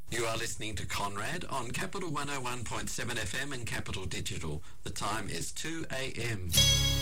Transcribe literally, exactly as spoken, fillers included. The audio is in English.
You are listening to Conrad on Capital one oh one point seven F M and Capital Digital. The time is two a m